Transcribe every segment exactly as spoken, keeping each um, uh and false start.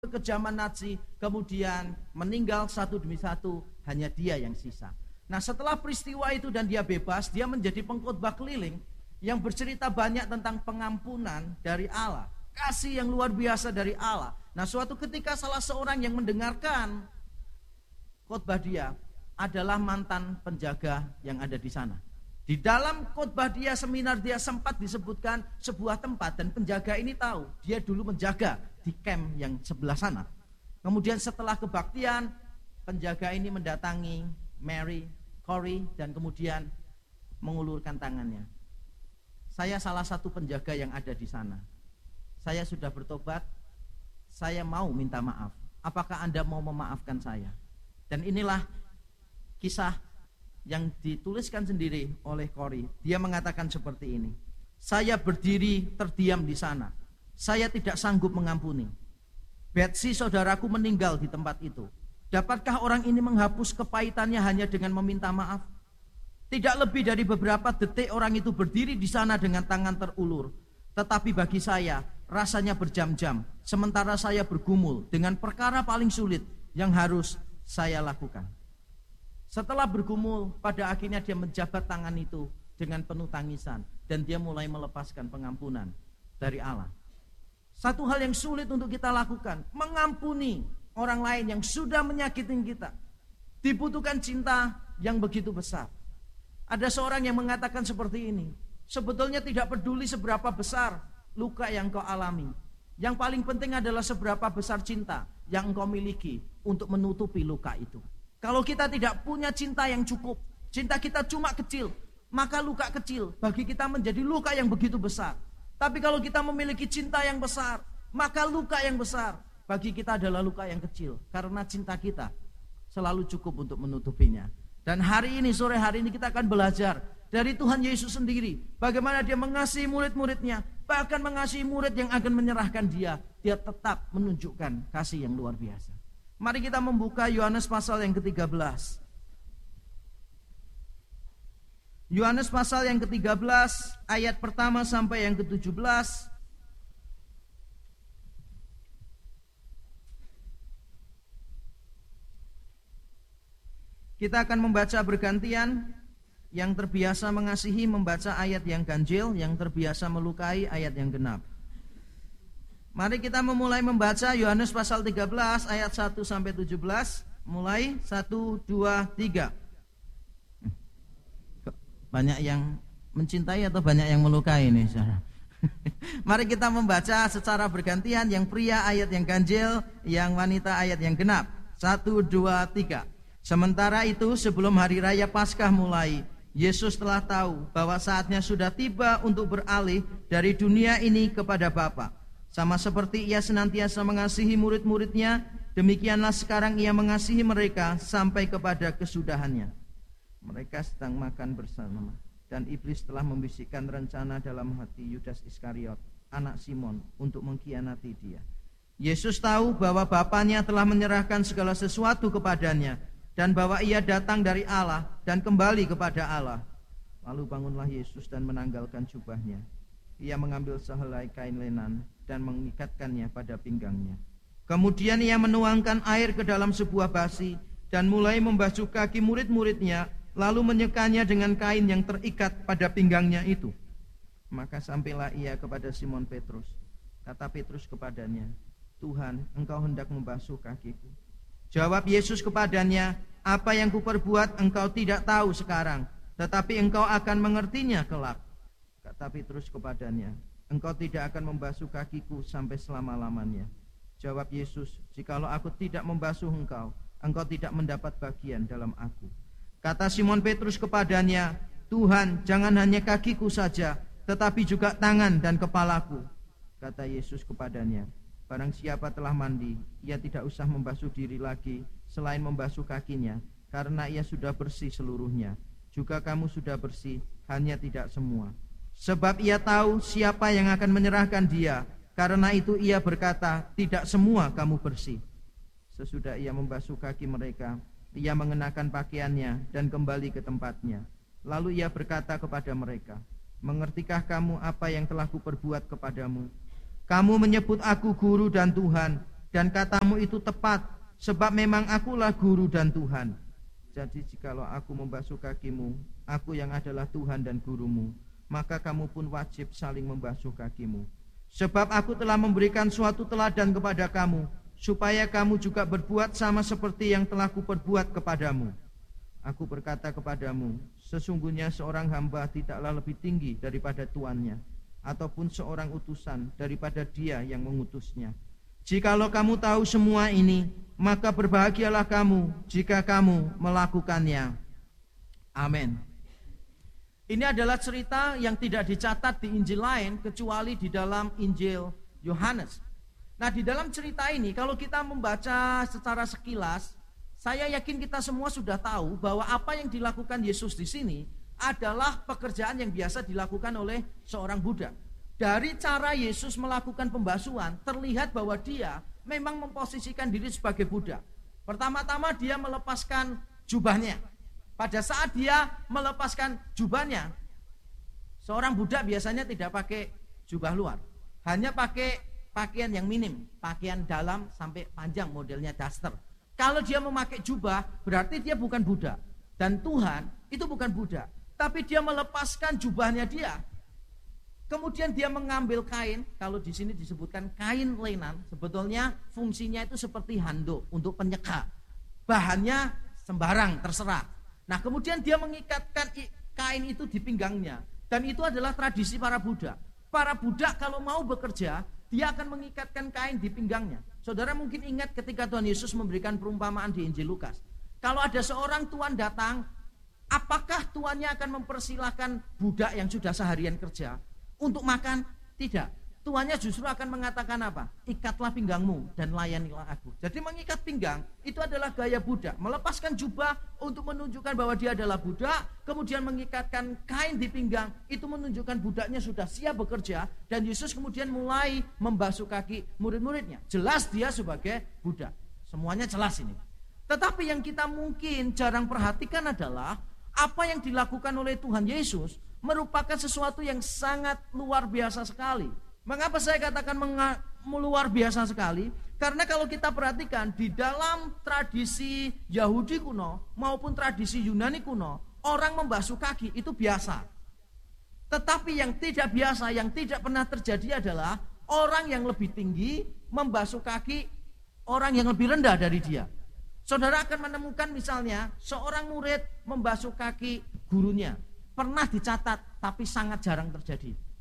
kekejaman Nazi, kemudian meninggal satu demi satu, hanya dia yang sisa. Nah, setelah peristiwa itu dan dia bebas, dia menjadi pengkhotbah keliling yang bercerita banyak tentang pengampunan dari Allah, kasih yang luar biasa dari Allah. Nah, suatu ketika salah seorang yang mendengarkan khotbah dia adalah mantan penjaga yang ada di sana. Di dalam khotbah dia, seminar dia, sempat disebutkan sebuah tempat dan penjaga ini tahu dia dulu menjaga di camp yang sebelah sana. Kemudian setelah kebaktian, penjaga ini mendatangi Mary, Corey, dan kemudian mengulurkan tangannya. Saya salah satu penjaga yang ada di sana. Saya sudah bertobat. Saya mau minta maaf. Apakah Anda mau memaafkan saya? Dan inilah kisah yang dituliskan sendiri oleh Corey. Dia mengatakan seperti ini. Saya berdiri terdiam di sana. Saya tidak sanggup mengampuni. Betsy saudaraku meninggal di tempat itu. Dapatkah orang ini menghapus kepahitannya hanya dengan meminta maaf? Tidak lebih dari beberapa detik orang itu berdiri di sana dengan tangan terulur. Tetapi bagi saya, rasanya berjam-jam. Sementara saya bergumul dengan perkara paling sulit yang harus saya lakukan. Setelah bergumul, pada akhirnya dia menjabat tangan itu dengan penuh tangisan. Dan dia mulai melepaskan pengampunan dari Allah. Satu hal yang sulit untuk kita lakukan, mengampuni orang lain yang sudah menyakiti kita. Dibutuhkan cinta yang begitu besar. Ada seorang yang mengatakan seperti ini, sebetulnya tidak peduli seberapa besar luka yang kau alami. Yang paling penting adalah seberapa besar cinta yang engkau miliki untuk menutupi luka itu. Kalau kita tidak punya cinta yang cukup, cinta kita cuma kecil, maka luka kecil bagi kita menjadi luka yang begitu besar. Tapi kalau kita memiliki cinta yang besar, maka luka yang besar bagi kita adalah luka yang kecil. Karena cinta kita selalu cukup untuk menutupinya. Dan hari ini, sore hari ini kita akan belajar dari Tuhan Yesus sendiri. Bagaimana dia mengasihi murid-muridnya. Bahkan mengasihi murid yang akan menyerahkan dia. Dia tetap menunjukkan kasih yang luar biasa. Mari kita membuka Yohanes pasal yang ketiga belas. Yohanes pasal yang ketiga belas, ayat pertama sampai yang ketujuh belas. Kita akan membaca bergantian. Yang terbiasa mengasihi membaca ayat yang ganjil, yang terbiasa melukai ayat yang genap. Mari kita memulai membaca Yohanes pasal tiga belas ayat satu sampai tujuh belas. Mulai satu, dua, tiga. Banyak yang mencintai atau banyak yang melukai nih, saudara? Mari kita membaca secara bergantian. Yang pria ayat yang ganjil, yang wanita ayat yang genap. Satu, dua, tiga. Sementara itu sebelum hari raya Paskah mulai, Yesus telah tahu bahwa saatnya sudah tiba untuk beralih dari dunia ini kepada Bapa. Sama seperti ia senantiasa mengasihi murid-muridnya, demikianlah sekarang ia mengasihi mereka sampai kepada kesudahannya. Mereka sedang makan bersama, dan iblis telah membisikkan rencana dalam hati Yudas Iskariot, anak Simon, untuk mengkhianati dia. Yesus tahu bahwa Bapanya telah menyerahkan segala sesuatu kepadanya, dan bahwa ia datang dari Allah dan kembali kepada Allah. Lalu bangunlah Yesus dan menanggalkan jubahnya. Ia mengambil sehelai kain lenan dan mengikatkannya pada pinggangnya. Kemudian ia menuangkan air ke dalam sebuah basi dan mulai membasuh kaki murid-muridnya, lalu menyekanya dengan kain yang terikat pada pinggangnya itu. Maka sampailah ia kepada Simon Petrus. Kata Petrus kepadanya, Tuhan, engkau hendak membasuh kakiku. Jawab Yesus kepadanya, apa yang kuperbuat engkau tidak tahu sekarang, tetapi engkau akan mengertinya kelak. Kata Petrus kepadanya, engkau tidak akan membasuh kakiku sampai selama-lamanya. Jawab Yesus, jikalau aku tidak membasuh engkau, engkau tidak mendapat bagian dalam aku. Kata Simon Petrus kepadanya, Tuhan, jangan hanya kakiku saja, tetapi juga tangan dan kepalaku. Kata Yesus kepadanya, barang siapa telah mandi, ia tidak usah membasuh diri lagi selain membasuh kakinya, karena ia sudah bersih seluruhnya. Juga kamu sudah bersih, hanya tidak semua. Sebab ia tahu siapa yang akan menyerahkan dia, karena itu ia berkata, tidak semua kamu bersih. Sesudah ia membasuh kaki mereka, ia mengenakan pakaiannya dan kembali ke tempatnya. Lalu ia berkata kepada mereka, mengertikah kamu apa yang telah kuperbuat kepadamu? Kamu menyebut aku guru dan Tuhan, dan katamu itu tepat, sebab memang akulah guru dan Tuhan. Jadi jikalau aku membasuh kakimu, aku yang adalah Tuhan dan gurumu, maka kamu pun wajib saling membasuh kakimu. Sebab aku telah memberikan suatu teladan kepada kamu, supaya kamu juga berbuat sama seperti yang telah kuperbuat kepadamu. Aku berkata kepadamu, sesungguhnya seorang hamba tidaklah lebih tinggi daripada tuannya, ataupun seorang utusan daripada dia yang mengutusnya. Jikalau kamu tahu semua ini, maka berbahagialah kamu jika kamu melakukannya. Amin. Ini adalah cerita yang tidak dicatat di Injil lain kecuali di dalam Injil Yohanes. Nah, di dalam cerita ini kalau kita membaca secara sekilas, saya yakin kita semua sudah tahu bahwa apa yang dilakukan Yesus di sini adalah pekerjaan yang biasa dilakukan oleh seorang budak. Dari cara Yesus melakukan pembasuhan, terlihat bahwa dia memang memposisikan diri sebagai budak. Pertama-tama dia melepaskan jubahnya. Pada saat dia melepaskan jubahnya, seorang budak biasanya tidak pakai jubah luar, hanya pakai pakaian yang minim, pakaian dalam sampai panjang, modelnya daster. Kalau dia memakai jubah, berarti dia bukan budak. Dan Tuhan itu bukan budak, tapi dia melepaskan jubahnya dia. Kemudian dia mengambil kain, kalau di sini disebutkan kain lenan, sebetulnya fungsinya itu seperti handuk untuk penyeka. Bahannya sembarang, terserah. Nah, kemudian dia mengikatkan kain itu di pinggangnya. Dan itu adalah tradisi para budak. Para budak kalau mau bekerja, dia akan mengikatkan kain di pinggangnya. Saudara mungkin ingat ketika Tuhan Yesus memberikan perumpamaan di Injil Lukas. Kalau ada seorang tuan datang, apakah tuannya akan mempersilahkan budak yang sudah seharian kerja untuk makan? Tidak. Tuannya justru akan mengatakan apa? Ikatlah pinggangmu dan layanilah aku. Jadi mengikat pinggang itu adalah gaya budak. Melepaskan jubah untuk menunjukkan bahwa dia adalah budak. Kemudian mengikatkan kain di pinggang itu menunjukkan budaknya sudah siap bekerja. Dan Yesus kemudian mulai membasuh kaki murid-muridnya. Jelas dia sebagai budak. Semuanya jelas ini. Tetapi yang kita mungkin jarang perhatikan adalah apa yang dilakukan oleh Tuhan Yesus merupakan sesuatu yang sangat luar biasa sekali. Mengapa saya katakan menga- luar biasa sekali? Karena kalau kita perhatikan di dalam tradisi Yahudi kuno maupun tradisi Yunani kuno, orang membasuh kaki itu biasa. Tetapi yang tidak biasa, yang tidak pernah terjadi adalah orang yang lebih tinggi membasuh kaki orang yang lebih rendah dari dia. Saudara akan menemukan misalnya seorang murid membasuh kaki gurunya. Pernah dicatat tapi sangat jarang terjadi.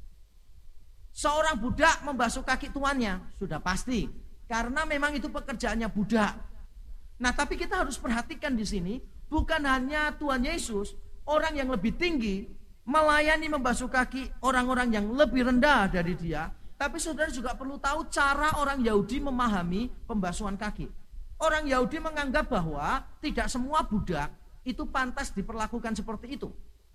Seorang budak membasuh kaki tuannya, sudah pasti, karena memang itu pekerjaannya budak. Nah, tapi kita harus perhatikan di sini, bukan hanya Tuhan Yesus, orang yang lebih tinggi melayani membasuh kaki orang-orang yang lebih rendah dari dia, tapi saudara juga perlu tahu cara orang Yahudi memahami pembasuhan kaki. Orang Yahudi menganggap bahwa tidak semua budak itu pantas diperlakukan seperti itu.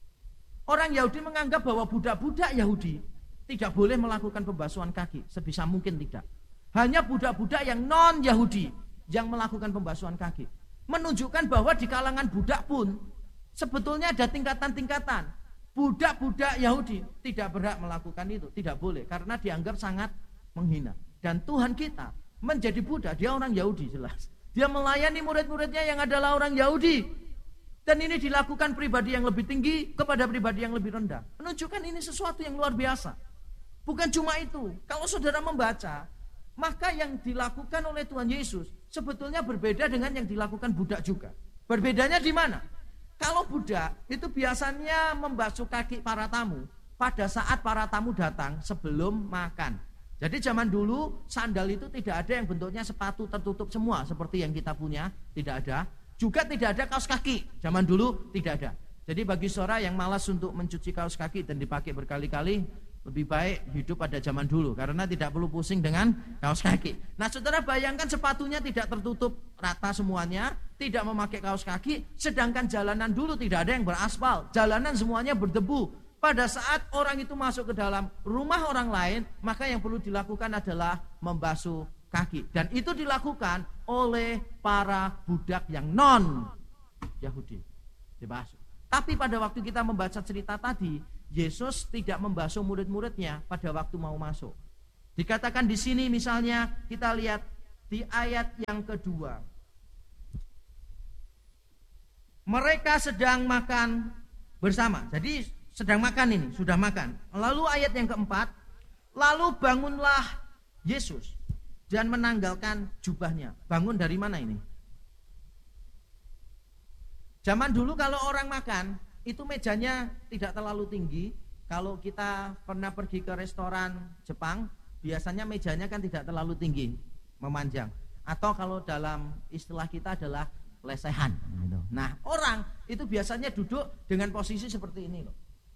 Orang Yahudi menganggap bahwa budak-budak Yahudi tidak boleh melakukan pembasuhan kaki, sebisa mungkin tidak. Hanya budak-budak yang non-Yahudi yang melakukan pembasuhan kaki. Menunjukkan bahwa di kalangan budak pun sebetulnya ada tingkatan-tingkatan. Budak-budak Yahudi tidak berhak melakukan itu, tidak boleh, karena dianggap sangat menghina. Dan Tuhan kita menjadi budak, dia orang Yahudi jelas. Dia melayani murid-muridnya yang adalah orang Yahudi. Dan ini dilakukan pribadi yang lebih tinggi kepada pribadi yang lebih rendah. Menunjukkan ini sesuatu yang luar biasa. Bukan cuma itu, kalau saudara membaca, maka yang dilakukan oleh Tuhan Yesus sebetulnya berbeda dengan yang dilakukan budak juga. Berbedanya di mana? Kalau budak itu biasanya membasuh kaki para tamu pada saat para tamu datang sebelum makan. Jadi zaman dulu sandal itu tidak ada yang bentuknya sepatu tertutup semua seperti yang kita punya, tidak ada. Juga tidak ada kaos kaki, zaman dulu tidak ada. Jadi bagi saudara yang malas untuk mencuci kaos kaki dan dipakai berkali-kali, lebih baik hidup pada zaman dulu karena tidak perlu pusing dengan kaos kaki. Nah, saudara bayangkan sepatunya tidak tertutup rata semuanya, tidak memakai kaos kaki, sedangkan jalanan dulu tidak ada yang beraspal, jalanan semuanya berdebu. Pada saat orang itu masuk ke dalam rumah orang lain, maka yang perlu dilakukan adalah membasuh kaki. Dan itu dilakukan oleh para budak yang non Yahudi. Dibasuh. Tapi pada waktu kita membaca cerita tadi, Yesus tidak membasuh murid-muridnya pada waktu mau masuk. Dikatakan di sini misalnya kita lihat di ayat yang kedua. Mereka sedang makan bersama. Jadi sedang makan ini, sudah makan. Lalu ayat yang keempat, lalu bangunlah Yesus dan menanggalkan jubahnya. Bangun dari mana ini? Zaman dulu kalau orang makan, itu mejanya tidak terlalu tinggi. Kalau kita pernah pergi ke restoran Jepang, biasanya mejanya kan tidak terlalu tinggi, memanjang. Atau kalau dalam istilah kita adalah lesehan. Nah, orang itu biasanya duduk dengan posisi seperti ini loh.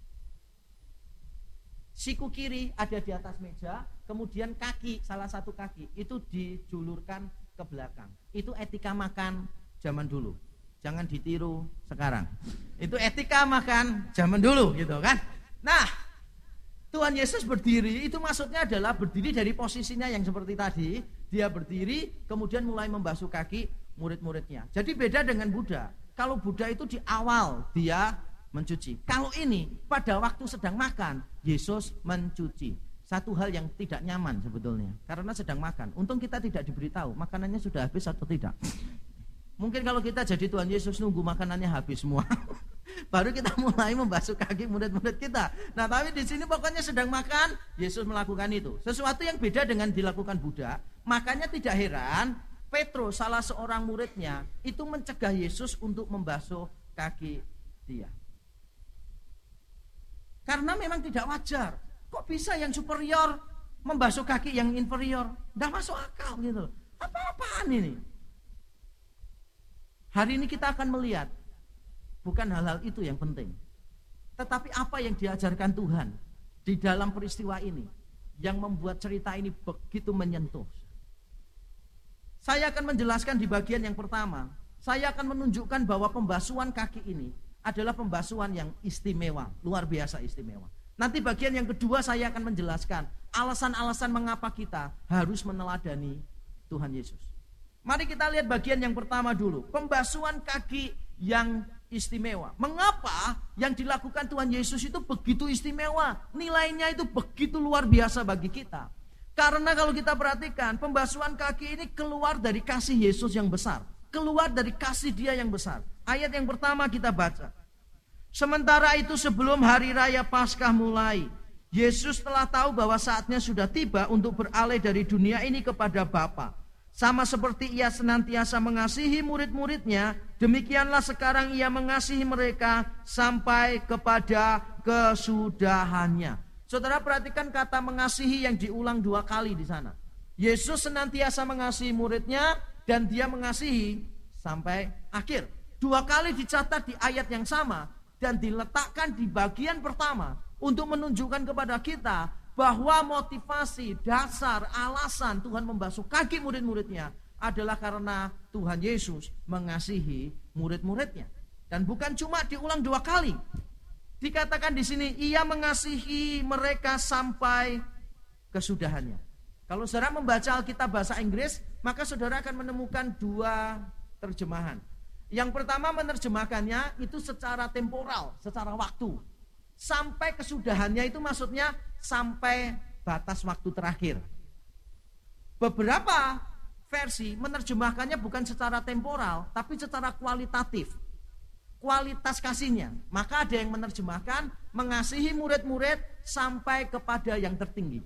Siku kiri ada di atas meja, kemudian kaki, salah satu kaki itu dijulurkan ke belakang. Itu etika makan zaman dulu. Jangan ditiru sekarang. Itu etika makan zaman dulu gitu kan. Nah, Tuhan Yesus berdiri itu maksudnya adalah berdiri dari posisinya yang seperti tadi. Dia berdiri kemudian mulai membasuh kaki murid-muridnya. Jadi beda dengan Buddha. Kalau Buddha itu di awal dia mencuci. Kalau ini pada waktu sedang makan, Yesus mencuci. Satu hal yang tidak nyaman sebetulnya. Karena sedang makan. Untung kita tidak diberitahu makanannya sudah habis atau tidak. Mungkin kalau kita jadi Tuhan Yesus nunggu makanannya habis semua. Baru kita mulai membasuh kaki murid-murid kita. Nah, tapi di sini pokoknya sedang makan, Yesus melakukan itu. Sesuatu yang beda dengan dilakukan Buddha. Makanya tidak heran Petrus, salah seorang muridnya, itu mencegah Yesus untuk membasuh kaki dia. Karena memang tidak wajar. Kok bisa yang superior membasuh kaki yang inferior? Tidak masuk akal gitu. Apa-apaan ini? Hari ini kita akan melihat bukan hal-hal itu yang penting, tetapi apa yang diajarkan Tuhan di dalam peristiwa ini yang membuat cerita ini begitu menyentuh. Saya akan menjelaskan di bagian yang pertama. Saya akan menunjukkan bahwa pembasuhan kaki ini adalah pembasuhan yang istimewa, luar biasa istimewa. Nanti bagian yang kedua saya akan menjelaskan alasan-alasan mengapa kita harus meneladani Tuhan Yesus. Mari kita lihat bagian yang pertama dulu, pembasuhan kaki yang istimewa. Mengapa yang dilakukan Tuhan Yesus itu begitu istimewa? Nilainya itu begitu luar biasa bagi kita. Karena kalau kita perhatikan, pembasuhan kaki ini keluar dari kasih Yesus yang besar. Keluar dari kasih Dia yang besar. Ayat yang pertama kita baca. Sementara itu sebelum hari raya Paskah mulai, Yesus telah tahu bahwa saatnya sudah tiba untuk beralih dari dunia ini kepada Bapa. Sama seperti Ia senantiasa mengasihi murid-muridnya, demikianlah sekarang Ia mengasihi mereka sampai kepada kesudahannya. Saudara perhatikan kata mengasihi yang diulang dua kali di sana. Yesus senantiasa mengasihi muridnya dan Dia mengasihi sampai akhir. Dua kali dicatat di ayat yang sama dan diletakkan di bagian pertama untuk menunjukkan kepada kita bahwa motivasi, dasar, alasan Tuhan membasuh kaki murid-muridnya adalah karena Tuhan Yesus mengasihi murid-muridnya. Dan bukan cuma diulang dua kali. Dikatakan di sini, Ia mengasihi mereka sampai kesudahannya. Kalau saudara membaca Alkitab bahasa Inggris, maka saudara akan menemukan dua terjemahan. Yang pertama menerjemahkannya itu secara temporal, secara waktu. Sampai kesudahannya itu maksudnya sampai batas waktu terakhir. Beberapa versi menerjemahkannya bukan secara temporal, tapi secara kualitatif. Kualitas kasihnya. Maka ada yang menerjemahkan mengasihi murid-murid sampai kepada yang tertinggi.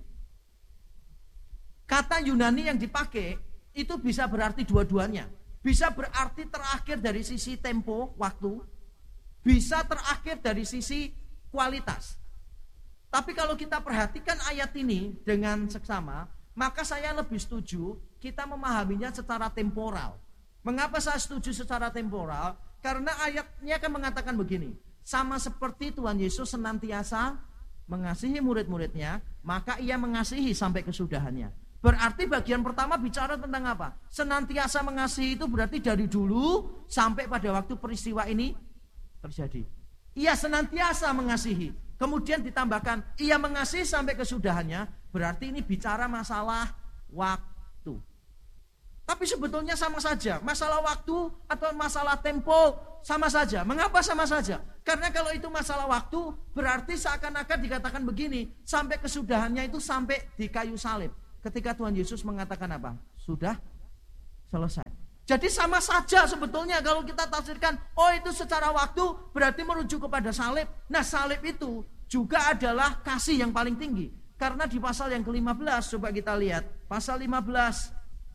Kata Yunani yang dipakai itu bisa berarti dua-duanya. Bisa berarti terakhir dari sisi tempo, waktu. Bisa terakhir dari sisi kualitas. Tapi kalau kita perhatikan ayat ini dengan seksama, maka saya lebih setuju kita memahaminya secara temporal. Mengapa saya setuju secara temporal? Karena ayatnya akan mengatakan begini, sama seperti Tuhan Yesus senantiasa mengasihi murid-muridnya, maka Ia mengasihi sampai kesudahannya. Berarti bagian pertama bicara tentang apa? Senantiasa mengasihi itu berarti dari dulu sampai pada waktu peristiwa ini terjadi. Ia senantiasa mengasihi. Kemudian ditambahkan Ia mengasihi sampai kesudahannya, berarti ini bicara masalah waktu. Tapi sebetulnya sama saja, masalah waktu atau masalah tempo sama saja. Mengapa sama saja? Karena kalau itu masalah waktu, berarti seakan-akan dikatakan begini, sampai kesudahannya itu sampai di kayu salib. Ketika Tuhan Yesus mengatakan apa? Sudah selesai. Jadi sama saja sebetulnya kalau kita tafsirkan, oh itu secara waktu berarti merujuk kepada salib. Nah salib itu juga adalah kasih yang paling tinggi. Karena di pasal yang ke lima belas, coba kita lihat. Pasal lima belas,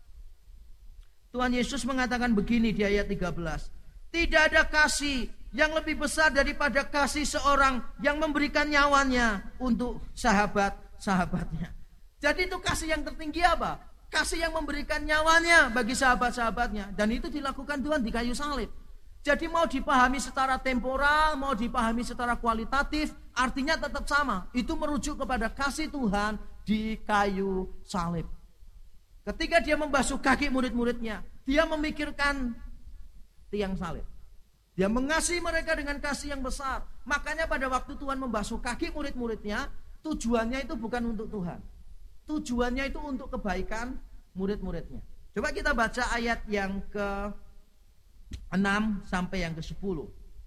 Tuhan Yesus mengatakan begini di ayat tiga belas. Tidak ada kasih yang lebih besar daripada kasih seorang yang memberikan nyawanya untuk sahabat-sahabatnya. Jadi itu kasih yang tertinggi apa? Kasih yang memberikan nyawanya bagi sahabat-sahabatnya. Dan itu dilakukan Tuhan di kayu salib. Jadi mau dipahami secara temporal, mau dipahami secara kualitatif, artinya tetap sama. Itu merujuk kepada kasih Tuhan di kayu salib. Ketika dia membasuh kaki murid-muridnya, dia memikirkan tiang salib. Dia mengasihi mereka dengan kasih yang besar. Makanya pada waktu Tuhan membasuh kaki murid-muridnya, tujuannya itu bukan untuk Tuhan. Tujuannya itu untuk kebaikan murid-muridnya. Coba kita baca ayat yang ke enam sampai yang ke sepuluh.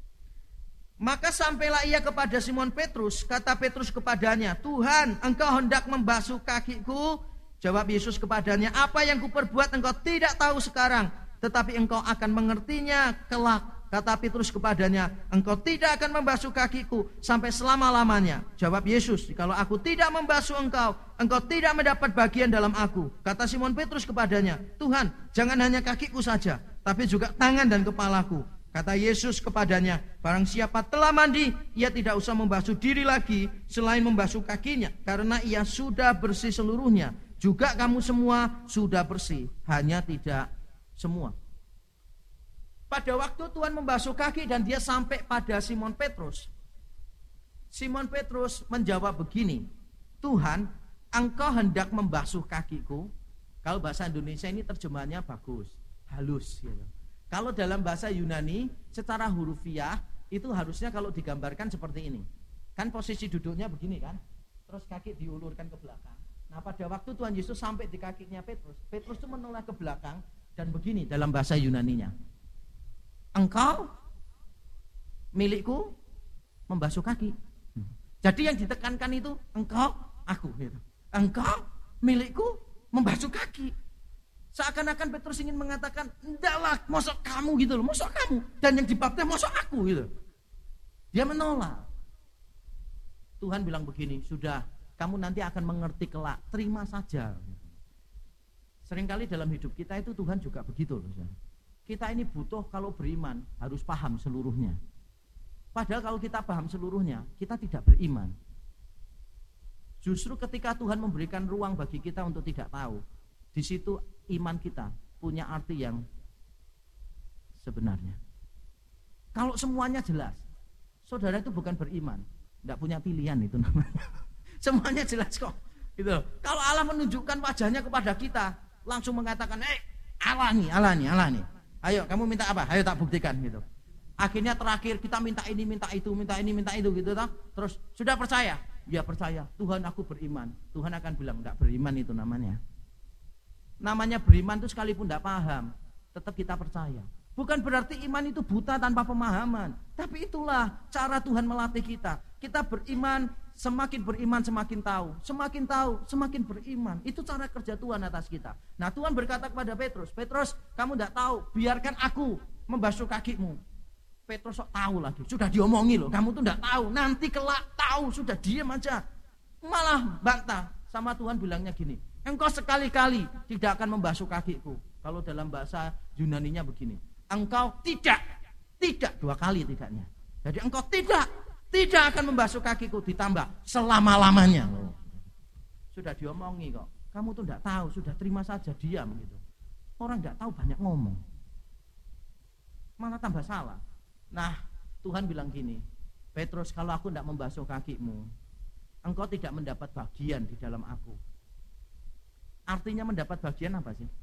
Maka sampailah ia kepada Simon Petrus. Kata Petrus kepadanya, Tuhan, engkau hendak membasuh kakiku? Jawab Yesus kepadanya, apa yang kuperbuat engkau tidak tahu sekarang, tetapi engkau akan mengertinya kelak. Kata Petrus kepadanya, engkau tidak akan membasuh kakiku sampai selama-lamanya. Jawab Yesus, kalau aku tidak membasuh engkau, engkau tidak mendapat bagian dalam aku. Kata Simon Petrus kepadanya, Tuhan, jangan hanya kakiku saja, tapi juga tangan dan kepalaku. Kata Yesus kepadanya, barang siapa telah mandi, ia tidak usah membasuh diri lagi selain membasuh kakinya, karena ia sudah bersih seluruhnya. Juga kamu semua sudah bersih, hanya tidak semua. Pada waktu Tuhan membasuh kaki dan dia sampai pada Simon Petrus, Simon Petrus menjawab begini, Tuhan, engkau hendak membasuh kakiku? Kalau bahasa Indonesia ini terjemahannya bagus, halus gitu. Kalau dalam bahasa Yunani secara hurufiah itu harusnya kalau digambarkan seperti ini. Kan posisi duduknya begini kan, terus kaki diulurkan ke belakang. Nah pada waktu Tuhan Yesus sampai di kakinya Petrus, Petrus itu menoleh ke belakang dan begini dalam bahasa Yunaninya, engkau milikku membasuh kaki. Jadi yang ditekankan itu engkau, aku gitu. Engkau milikku membasuh kaki. Seakan-akan Petrus ingin mengatakan, endaklah, mosok kamu gitu loh, mosok kamu. Dan yang dibaptis mosok aku gitu. Dia menolak. Tuhan bilang begini, sudah, kamu nanti akan mengerti kelak, terima saja. Seringkali dalam hidup kita itu Tuhan juga begitu loh. Kita ini butuh kalau beriman harus paham seluruhnya. Padahal kalau kita paham seluruhnya, kita tidak beriman. Justru ketika Tuhan memberikan ruang bagi kita untuk tidak tahu, di situ iman kita punya arti yang sebenarnya. Kalau semuanya jelas, saudara itu bukan beriman, tidak punya pilihan itu namanya. Semuanya jelas kok. Gitu. Kalau Allah menunjukkan wajahnya kepada kita, langsung mengatakan, eh Allah nih, Allah nih, Allah nih. Ayo kamu minta apa? Ayo tak buktikan gitu. Akhirnya terakhir kita minta ini, minta itu, minta ini, minta itu gitu toh. Terus sudah percaya? Ya percaya. Tuhan aku beriman. Tuhan akan bilang enggak beriman itu namanya. Namanya beriman itu sekalipun enggak paham, tetap kita percaya. Bukan berarti iman itu buta tanpa pemahaman. Tapi itulah cara Tuhan melatih kita. Kita beriman, semakin beriman semakin tahu. Semakin tahu, semakin beriman. Itu cara kerja Tuhan atas kita. Nah Tuhan berkata kepada Petrus, Petrus kamu enggak tahu, biarkan aku membasuh kakimu. Petrus sok tahu lagi, sudah diomongi loh, kamu tuh enggak tahu, nanti kelak tahu, sudah diam aja. Malah bantah sama Tuhan bilangnya gini, engkau sekali-kali tidak akan membasuh kakiku. Kalau dalam bahasa Yunaninya begini, engkau tidak, tidak dua kali tidaknya. Jadi engkau tidak, tidak akan membasuh kakiku, ditambah selama-lamanya. Loh. Sudah diomongi kok, kamu tuh enggak tahu, sudah terima saja, diam gitu. Orang enggak tahu banyak ngomong, malah tambah salah. Nah Tuhan bilang gini, Petrus kalau aku tidak membasuh kakimu, engkau tidak mendapat bagian di dalam aku. Artinya mendapat bagian apa sih?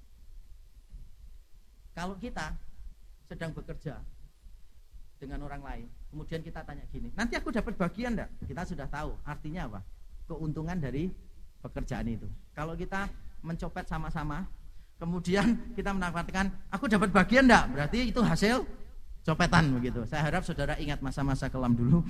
Kalau kita sedang bekerja dengan orang lain, kemudian kita tanya gini, nanti aku dapat bagian enggak? Kita sudah tahu artinya apa? Keuntungan dari pekerjaan itu. Kalau kita mencopet sama-sama, kemudian kita mendapatkan aku dapat bagian enggak? Berarti itu hasil copetan begitu. Saya harap saudara ingat masa-masa kelam dulu.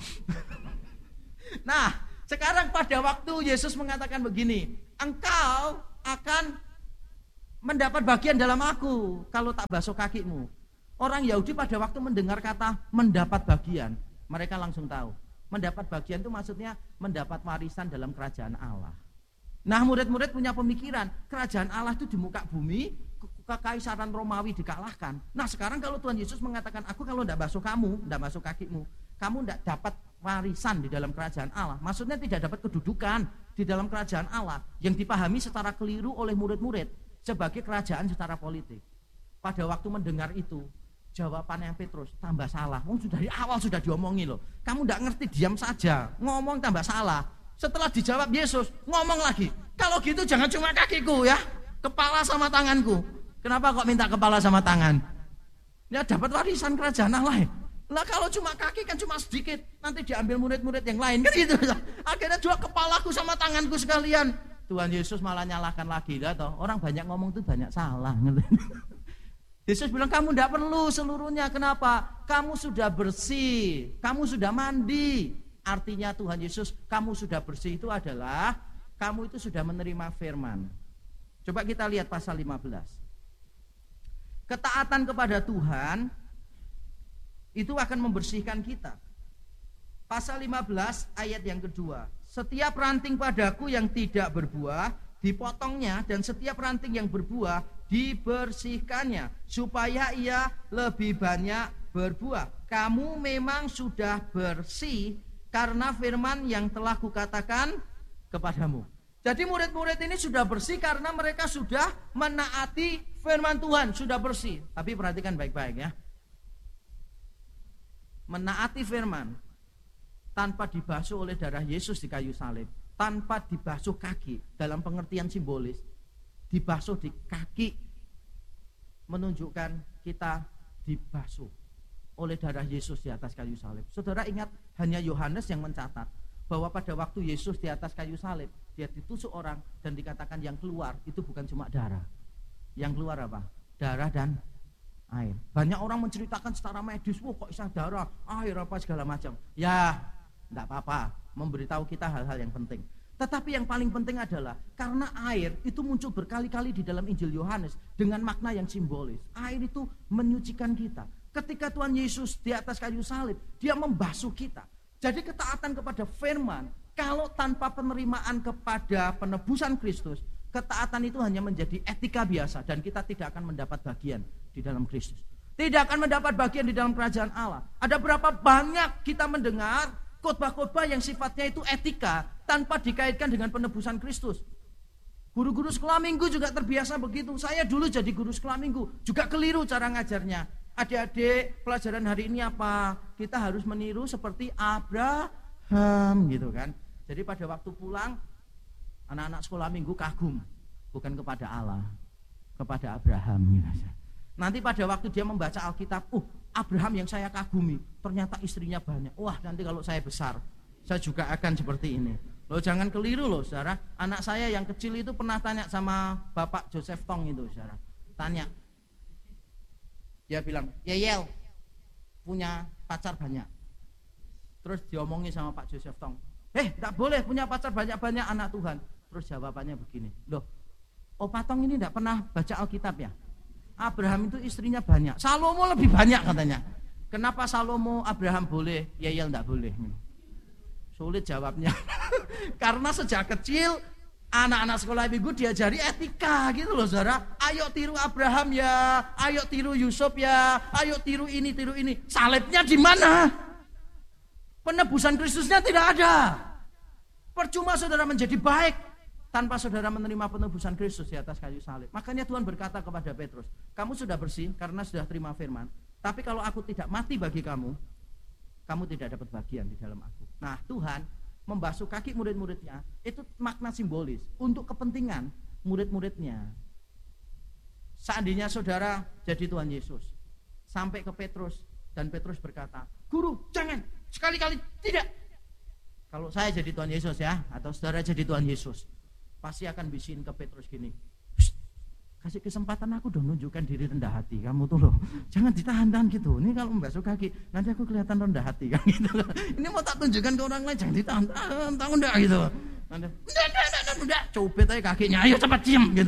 Nah, sekarang pada waktu Yesus mengatakan begini, engkau akan mendapat bagian dalam aku kalau tak basuh kakimu. Orang Yahudi pada waktu mendengar kata mendapat bagian, mereka langsung tahu. Mendapat bagian itu maksudnya mendapat warisan dalam kerajaan Allah. Nah, murid-murid punya pemikiran, kerajaan Allah itu di muka bumi, kekaisaran Romawi dikalahkan. Nah, sekarang kalau Tuhan Yesus mengatakan, aku kalau tidak basuh kamu, tidak basuh kakimu, kamu tidak dapat warisan di dalam kerajaan Allah. Maksudnya tidak dapat kedudukan di dalam kerajaan Allah yang dipahami secara keliru oleh murid-murid sebagai kerajaan secara politik. Pada waktu mendengar itu, jawabannya Petrus tambah salah. Oh, sudah dari awal sudah diomongi loh. Kamu tidak ngerti, diam saja. Ngomong tambah salah. Setelah dijawab Yesus, ngomong lagi. Kalau gitu jangan cuma kakiku ya, kepala sama tanganku. Kenapa kok minta kepala sama tangan? Ya dapat warisan kerajaan Allah. Lah kalau cuma kaki kan cuma sedikit, nanti diambil murid-murid yang lain kan gitu. Akhirnya juga kepalaku sama tanganku sekalian. Tuhan Yesus malah nyalahkan lagi lah toh. Orang banyak ngomong tuh banyak salah. Yesus bilang kamu tidak perlu seluruhnya. Kenapa? Kamu sudah bersih, kamu sudah mandi. Artinya Tuhan Yesus, kamu sudah bersih itu adalah kamu itu sudah menerima firman. Coba kita lihat pasal lima belas. Ketaatan kepada Tuhan itu akan membersihkan kita. Pasal lima belas ayat yang kedua. Setiap ranting padaku yang tidak berbuah dipotongnya, dan setiap ranting yang berbuah dibersihkannya, supaya ia lebih banyak berbuah. Kamu memang sudah bersih karena firman yang telah kukatakan kepadamu. Jadi murid-murid ini sudah bersih karena mereka sudah menaati firman Tuhan, sudah bersih. Tapi perhatikan baik-baik ya. Menaati firman tanpa dibasuh oleh darah Yesus di kayu salib, tanpa dibasuh kaki dalam pengertian simbolis, dibasuh di kaki menunjukkan kita dibasuh oleh darah Yesus di atas kayu salib. Saudara ingat, hanya Yohanes yang mencatat bahwa pada waktu Yesus di atas kayu salib, dia ditusuk orang dan dikatakan yang keluar itu bukan cuma darah. Yang keluar apa? Darah dan air. Banyak orang menceritakan secara medis, wah kok bisa darah, air apa segala macam. Ya, enggak apa-apa, memberitahu kita hal-hal yang penting. Tetapi yang paling penting adalah karena air itu muncul berkali-kali di dalam Injil Yohanes dengan makna yang simbolis. Air itu menyucikan kita. Ketika Tuhan Yesus di atas kayu salib, dia membasuh kita. Jadi ketaatan kepada firman, kalau tanpa penerimaan kepada penebusan Kristus, ketaatan itu hanya menjadi etika biasa dan kita tidak akan mendapat bagian di dalam Kristus. Tidak akan mendapat bagian di dalam kerajaan Allah. Ada berapa banyak kita mendengar khotbah-khotbah yang sifatnya itu etika tanpa dikaitkan dengan penebusan Kristus. Guru-guru sekolah minggu juga terbiasa begitu. Saya dulu jadi guru sekolah minggu, juga keliru cara ngajarnya. Adik-adik, pelajaran hari ini apa? Kita harus meniru seperti Abraham gitu kan. Jadi pada waktu pulang, anak-anak sekolah minggu kagum, bukan kepada Allah, kepada Abraham. Nanti pada waktu dia membaca Alkitab, uh Abraham yang saya kagumi, ternyata istrinya banyak. Wah, nanti kalau saya besar, saya juga akan seperti ini. Loh, jangan keliru loh saudara. Anak saya yang kecil itu pernah tanya sama Bapak Joseph Tong itu saudara. Tanya, dia bilang, Yeyel punya pacar banyak. Terus diomongi sama Pak Joseph Tong, eh tidak boleh punya pacar banyak-banyak anak Tuhan. Terus jawabannya begini, loh Opa Tong ini tidak pernah baca Alkitab ya? Abraham itu istrinya banyak, Salomo lebih banyak katanya. Kenapa Salomo Abraham boleh, Yeyel tidak boleh? Sulit jawabnya. Karena sejak kecil anak-anak sekolah minggu diajari etika gitu loh saudara. Ayo tiru Abraham ya, ayo tiru Yusuf ya, ayo tiru ini, tiru ini. Salibnya di mana? Penebusan Kristusnya tidak ada. Percuma saudara menjadi baik tanpa saudara menerima penebusan Kristus di atas kayu salib. Makanya Tuhan berkata kepada Petrus, kamu sudah bersih karena sudah terima firman. Tapi kalau aku tidak mati bagi kamu, kamu tidak dapat bagian di dalam aku. Nah, Tuhan membasuh kaki murid-muridnya, itu makna simbolis untuk kepentingan murid-muridnya. Seandainya saudara jadi Tuhan Yesus, sampai ke Petrus, dan Petrus berkata, guru jangan, sekali-kali tidak. Kalau saya jadi Tuhan Yesus ya, atau saudara jadi Tuhan Yesus, pasti akan bisikin ke Petrus gini, kasih kesempatan aku dong nunjukkan diri rendah hati kamu tuh loh, jangan ditahan-tahan gitu. Ini kalau membasuh kaki nanti aku kelihatan rendah hati kan gitu loh. Ini mau tak tunjukkan ke orang lain, jangan ditahan-tahan, tahu enggak gitu. Nanti enggak enggak enggak enggak, copet aja kakinya, ayo cepat diam gitu kan.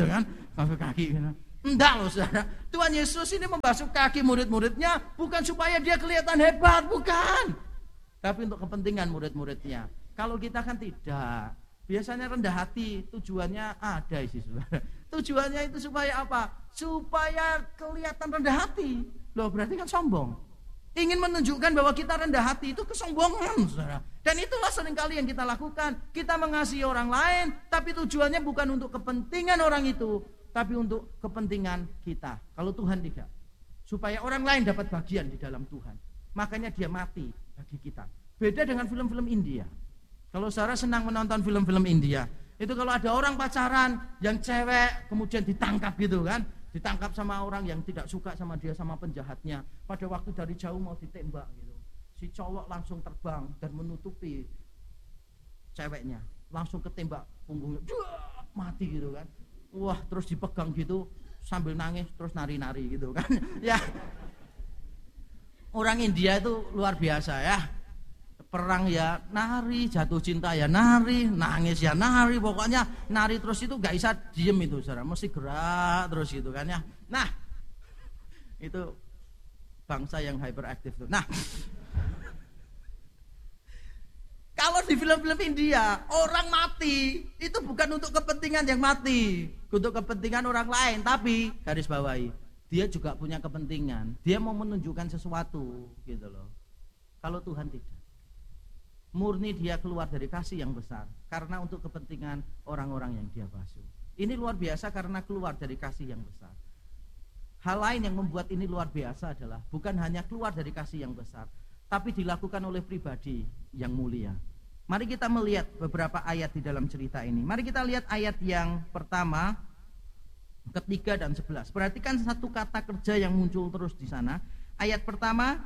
basuh kaki gitu. Enggak loh saudara, Tuhan Yesus ini membasuh kaki murid-muridnya bukan supaya dia kelihatan hebat, bukan, tapi untuk kepentingan murid-muridnya. Kalau kita kan tidak, biasanya rendah hati tujuannya ada sih saudara. Tujuannya itu supaya apa? Supaya kelihatan rendah hati. Loh berarti kan sombong. Ingin menunjukkan bahwa kita rendah hati itu kesombongan saudara. Dan itulah seringkali yang kita lakukan. Kita mengasihi orang lain, tapi tujuannya bukan untuk kepentingan orang itu, tapi untuk kepentingan kita. Kalau Tuhan tidak, supaya orang lain dapat bagian di dalam Tuhan, makanya dia mati bagi kita. Beda dengan film-film India. Kalau saudara senang menonton film-film India, itu kalau ada orang pacaran yang cewek kemudian ditangkap gitu kan, ditangkap sama orang yang tidak suka sama dia, sama penjahatnya, pada waktu dari jauh mau ditembak gitu, si cowok langsung terbang dan menutupi ceweknya, langsung ketembak punggungnya, duh, mati gitu kan. Wah, terus dipegang gitu sambil nangis terus nari-nari gitu kan. Ya, orang India itu luar biasa ya. Perang ya nari, jatuh cinta ya nari, nangis ya nari, pokoknya nari terus itu gak bisa diem itu saudara, mesti gerak terus gitu kan ya. Nah, itu bangsa yang hyperaktif tuh. Nah, kalau di film-film India orang mati itu bukan untuk kepentingan yang mati, untuk kepentingan orang lain, tapi garis bawahi dia juga punya kepentingan, dia mau menunjukkan sesuatu gitu loh. Kalau Tuhan tidak, murni dia keluar dari kasih yang besar karena untuk kepentingan orang-orang yang dia basuh. Ini luar biasa karena keluar dari kasih yang besar. Hal lain yang membuat ini luar biasa adalah bukan hanya keluar dari kasih yang besar, tapi dilakukan oleh pribadi yang mulia. Mari kita melihat beberapa ayat di dalam cerita ini. Mari kita lihat ayat yang pertama, ketiga dan sebelas. Perhatikan satu kata kerja yang muncul terus di sana. Ayat pertama,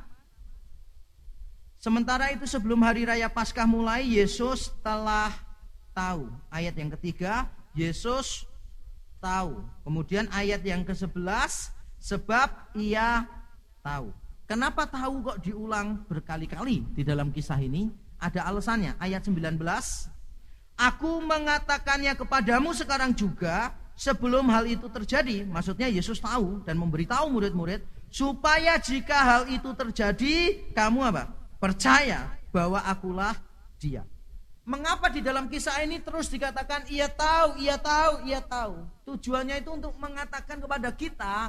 sementara itu sebelum hari raya Paskah mulai, Yesus telah tahu. Ayat yang ketiga, Yesus tahu. Kemudian ayat yang kesebelas, sebab ia tahu. Kenapa tahu kok diulang berkali-kali di dalam kisah ini? Ada alasannya. Ayat sembilan belas, aku mengatakannya kepadamu sekarang juga sebelum hal itu terjadi. Maksudnya Yesus tahu dan memberitahu murid-murid supaya jika hal itu terjadi, kamu apa? Percaya bahwa akulah dia. Mengapa di dalam kisah ini terus dikatakan ia tahu, ia tahu, ia tahu? Tujuannya itu untuk mengatakan kepada kita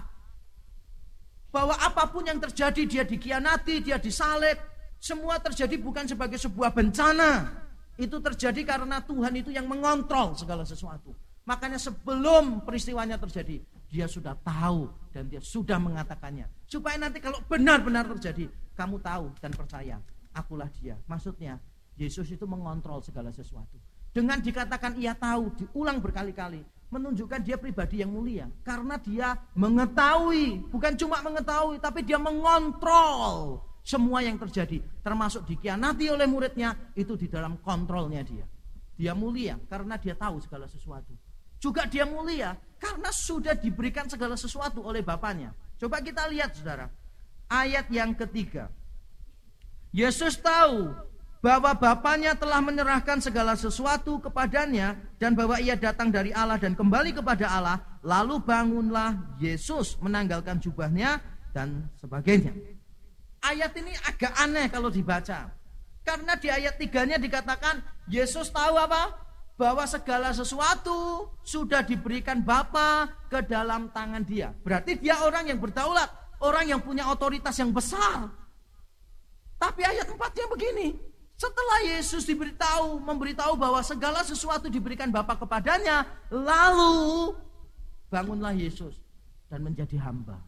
bahwa apapun yang terjadi, dia dikhianati, dia disalib, semua terjadi bukan sebagai sebuah bencana. Itu terjadi karena Tuhan itu yang mengontrol segala sesuatu. Makanya sebelum peristiwanya terjadi, dia sudah tahu dan dia sudah mengatakannya. Supaya nanti kalau benar-benar terjadi, kamu tahu dan percaya, akulah dia. Maksudnya, Yesus itu mengontrol segala sesuatu. Dengan dikatakan ia tahu, diulang berkali-kali, menunjukkan dia pribadi yang mulia. Karena dia mengetahui, bukan cuma mengetahui, tapi dia mengontrol semua yang terjadi. Termasuk dikhianati oleh muridnya, itu di dalam kontrolnya dia. Dia mulia karena dia tahu segala sesuatu. Juga dia mulia karena sudah diberikan segala sesuatu oleh Bapaknya. Coba kita lihat saudara, ayat yang ketiga. Yesus tahu bahwa Bapaknya telah menyerahkan segala sesuatu kepadanya dan bahwa ia datang dari Allah dan kembali kepada Allah. Lalu bangunlah Yesus menanggalkan jubahnya dan sebagainya. Ayat ini agak aneh kalau dibaca. Karena di ayat tiganya dikatakan Yesus tahu apa? Bahwa segala sesuatu sudah diberikan Bapa ke dalam tangan dia. Berarti dia orang yang berdaulat, orang yang punya otoritas yang besar. Tapi ayat empatnya begini, setelah Yesus diberitahu, memberitahu bahwa segala sesuatu diberikan Bapa kepadanya, lalu bangunlah Yesus dan menjadi hamba.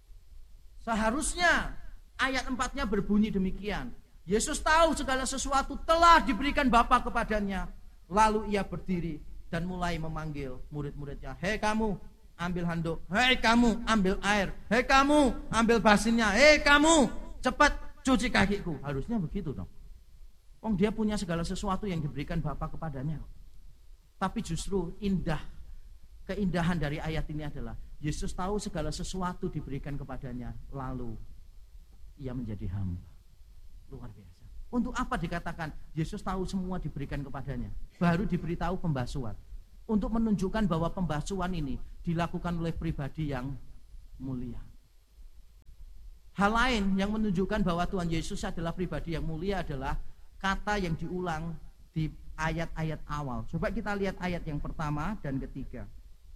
Seharusnya ayat empatnya berbunyi demikian. Yesus tahu segala sesuatu telah diberikan Bapa kepadanya. Lalu ia berdiri dan mulai memanggil murid-muridnya. Hei kamu, ambil handuk. Hei kamu, ambil air. Hei kamu, ambil basinnya. Hei kamu, cepat cuci kakiku. Harusnya begitu dong. Oh, dia punya segala sesuatu yang diberikan Bapa kepadanya. Tapi justru indah, keindahan dari ayat ini adalah Yesus tahu segala sesuatu diberikan kepadanya. Lalu ia menjadi hamba. Luar biasa. Untuk apa dikatakan Yesus tahu semua diberikan kepadanya? Baru diberitahu pembasuhan. untuk menunjukkan bahwa pembasuhan ini dilakukan oleh pribadi yang mulia. Hal lain yang menunjukkan bahwa Tuhan Yesus adalah pribadi yang mulia adalah kata yang diulang di ayat-ayat awal. Coba kita lihat ayat yang pertama dan ketiga.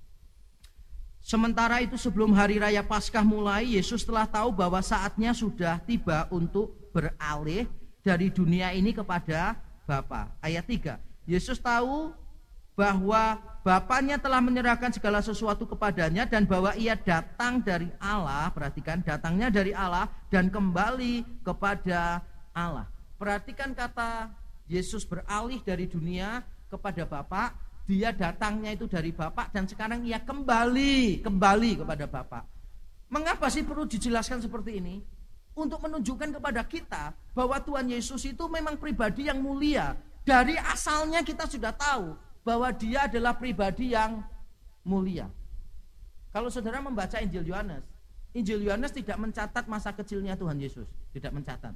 Sementara itu sebelum hari raya Paskah mulai, Yesus telah tahu bahwa saatnya sudah tiba untuk beralih dari dunia ini kepada Bapa. Ayat tiga. Yesus tahu bahwa Bapaknya telah menyerahkan segala sesuatu kepadanya dan bahwa ia datang dari Allah. Perhatikan, datangnya dari Allah dan kembali kepada Allah. Perhatikan kata Yesus beralih dari dunia kepada Bapa. Dia datangnya itu dari Bapa dan sekarang ia kembali kembali kepada Bapa. Mengapa sih perlu dijelaskan seperti ini? Untuk menunjukkan kepada kita bahwa Tuhan Yesus itu memang pribadi yang mulia. Dari asalnya kita sudah tahu bahwa dia adalah pribadi yang mulia. Kalau saudara membaca Injil Yohanes, Injil Yohanes tidak mencatat masa kecilnya Tuhan Yesus, tidak mencatat.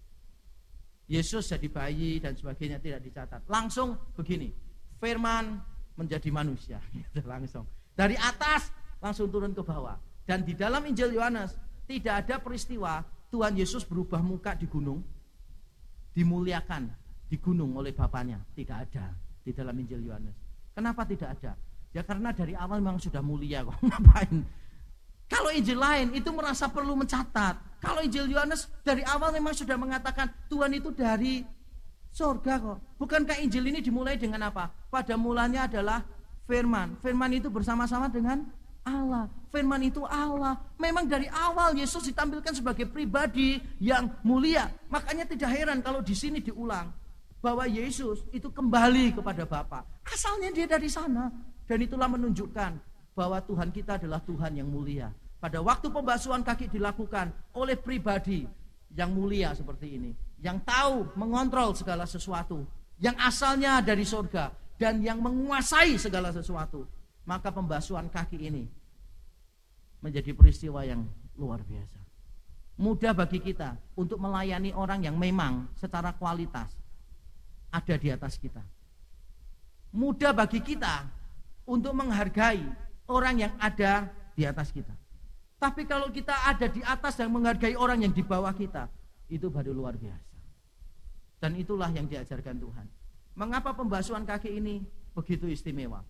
Yesus jadi bayi dan sebagainya tidak dicatat. Langsung begini, firman menjadi manusia, langsung. Dari atas langsung turun ke bawah. Dan di dalam Injil Yohanes tidak ada peristiwa Tuhan Yesus berubah muka di gunung, dimuliakan di gunung oleh Bapaknya. Tidak ada di dalam Injil Yohanes. Kenapa tidak ada? Ya karena dari awal memang sudah mulia kok. Ngapain? Kalau Injil lain itu merasa perlu mencatat. Kalau Injil Yohanes dari awal memang sudah mengatakan Tuhan itu dari surga kok. Bukankah Injil ini dimulai dengan apa? Pada mulanya adalah firman. Firman itu bersama-sama dengan Allah. Firman itu Allah. Memang dari awal Yesus ditampilkan sebagai pribadi yang mulia. Makanya tidak heran kalau di sini diulang bahwa Yesus itu kembali kepada Bapa. Asalnya dia dari sana. Dan itulah menunjukkan bahwa Tuhan kita adalah Tuhan yang mulia. Pada waktu pembasuhan kaki dilakukan oleh pribadi yang mulia seperti ini, yang tahu mengontrol segala sesuatu, yang asalnya dari surga dan yang menguasai segala sesuatu, maka pembasuhan kaki ini menjadi peristiwa yang luar biasa. Mudah bagi kita untuk melayani orang yang memang secara kualitas ada di atas kita. Mudah bagi kita untuk menghargai orang yang ada di atas kita. Tapi kalau kita ada di atas dan menghargai orang yang di bawah kita, itu baru luar biasa. Dan itulah yang diajarkan Tuhan. Mengapa pembasuhan kaki ini begitu istimewa?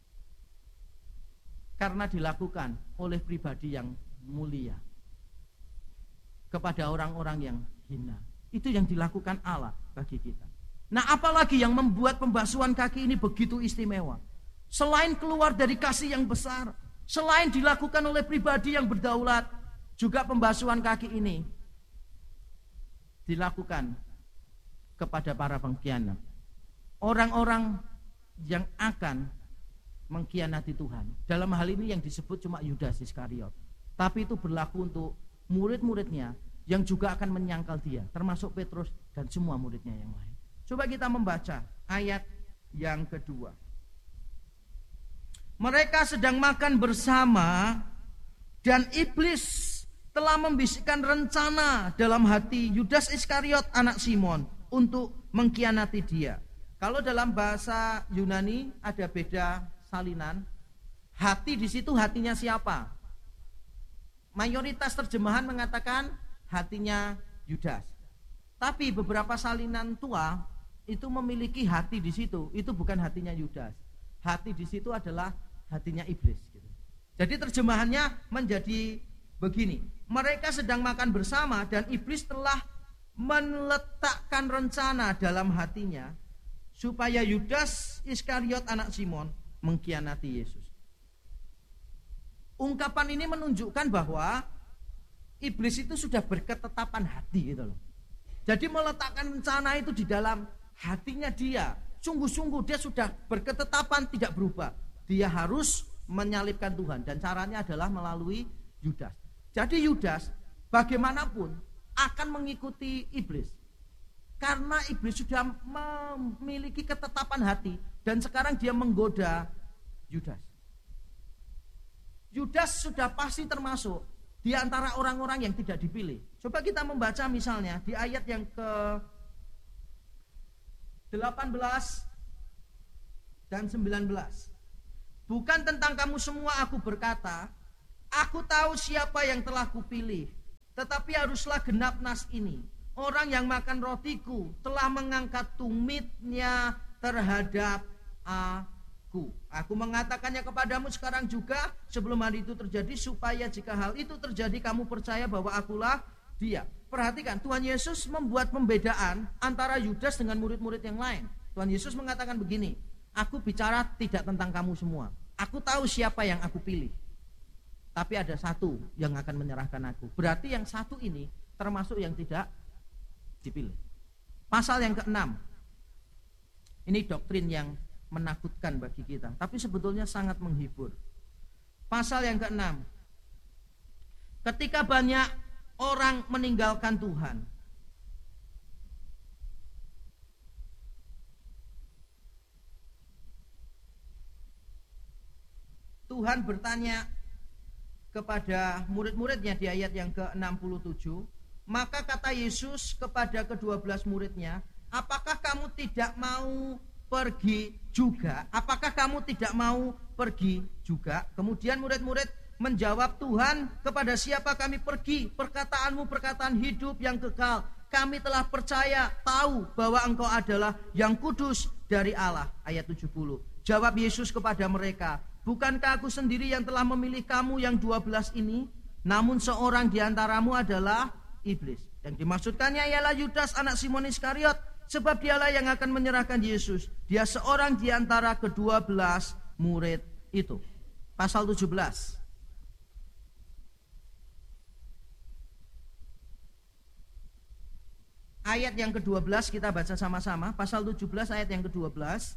Karena dilakukan oleh pribadi yang mulia kepada orang-orang yang hina. Itu yang dilakukan Allah bagi kita. Nah, apalagi yang membuat pembasuhan kaki ini begitu istimewa? Selain keluar dari kasih yang besar, selain dilakukan oleh pribadi yang berdaulat, juga pembasuhan kaki ini dilakukan kepada para pengkhianat. Orang-orang yang akan mengkhianati Tuhan. Dalam hal ini yang disebut cuma Yudas Iskariot. Tapi itu berlaku untuk murid-muridnya yang juga akan menyangkal dia, termasuk Petrus dan semua muridnya yang lain. Coba kita membaca ayat yang kedua. Mereka sedang makan bersama dan iblis telah membisikkan rencana dalam hati Yudas Iskariot anak Simon untuk mengkhianati dia. Kalau dalam bahasa Yunani ada beda salinan. Hati di situ hatinya siapa? Mayoritas terjemahan mengatakan hatinya Yudas. Tapi beberapa salinan tua itu memiliki hati di situ. Itu bukan hatinya Yudas. Hati di situ adalah hatinya iblis. Jadi terjemahannya menjadi begini. Mereka sedang makan bersama dan iblis telah meletakkan rencana dalam hatinya supaya Yudas Iskariot anak Simon mengkhianati Yesus. Ungkapan ini menunjukkan bahwa iblis itu sudah berketetapan hati gitu loh. Jadi meletakkan rencana itu di dalam hatinya dia. Sungguh-sungguh dia sudah berketetapan tidak berubah. Dia harus menyalibkan Tuhan dan caranya adalah melalui Yudas. Jadi Yudas bagaimanapun akan mengikuti iblis. Karena iblis sudah memiliki ketetapan hati dan sekarang dia menggoda Yudas. Yudas sudah pasti termasuk di antara orang-orang yang tidak dipilih. Coba kita membaca misalnya di ayat yang ke delapan belas dan sembilan belas. bukan tentang kamu semua aku berkata, aku tahu siapa yang telah kupilih. Tetapi haruslah genap nas ini. Orang yang makan rotiku telah mengangkat tumitnya terhadap aku. Aku mengatakannya kepadamu sekarang juga sebelum hari itu terjadi, supaya jika hal itu terjadi kamu percaya bahwa akulah dia. Perhatikan, Tuhan Yesus membuat pembedaan antara Yudas dengan murid-murid yang lain. Tuhan Yesus mengatakan begini, aku bicara tidak tentang kamu semua. Aku tahu siapa yang aku pilih. Tapi ada satu yang akan menyerahkan aku. Berarti yang satu ini termasuk yang tidak dipilih. Pasal yang keenam. Ini doktrin yang menakutkan bagi kita, tapi sebetulnya sangat menghibur. Pasal yang keenam. Ketika banyak orang meninggalkan Tuhan, Tuhan bertanya kepada murid-muridnya di ayat yang ke enam puluh tujuh. Maka kata Yesus kepada kedua belas muridnya, apakah kamu tidak mau pergi juga? Apakah kamu tidak mau pergi juga? Kemudian murid-murid menjawab, Tuhan, kepada siapa kami pergi? Perkataanmu perkataan hidup yang kekal. Kami telah percaya, tahu bahwa engkau adalah yang kudus dari Allah. Ayat tujuh puluh. Jawab Yesus kepada mereka, bukankah aku sendiri yang telah memilih kamu yang dua belas ini? Namun seorang di antaramu adalah iblis. Yang dimaksudkannya ialah Yudas anak Simon Iskariot, sebab dialah yang akan menyerahkan Yesus. Dia seorang di antara kedua belas murid itu. Pasal tujuh belas. Ayat yang kedua belas kita baca sama-sama. Pasal tujuh belas ayat yang kedua belas.